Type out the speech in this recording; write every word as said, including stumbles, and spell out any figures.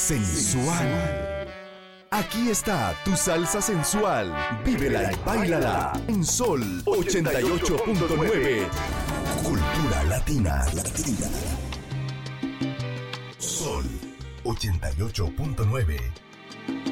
sensual. Aquí está tu salsa sensual. Vívela y báilala en Sol ochenta y ocho punto nueve. Cultura latina. Latina. Sol ochenta y ocho punto nueve.